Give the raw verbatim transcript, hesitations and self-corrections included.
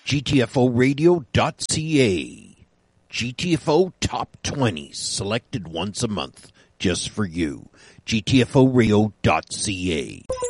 G T F O radio dot C A. G T F O Top twenty, selected once a month, just for you. G T F O radio dot C A.